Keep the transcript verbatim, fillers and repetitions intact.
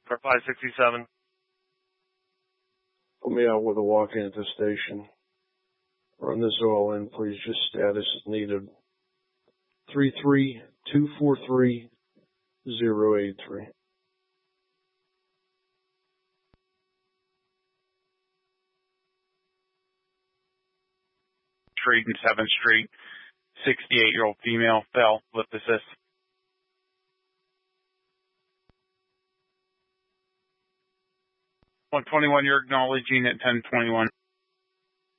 for five sixty-seven. Put me out with a walk-in at the station. Run this all in, please. Just status is needed. three three two four three zero eight three. Street and seventh Street. sixty-eight-year-old female fell. Lift assist. one twenty-one, you're acknowledging at ten twenty-one.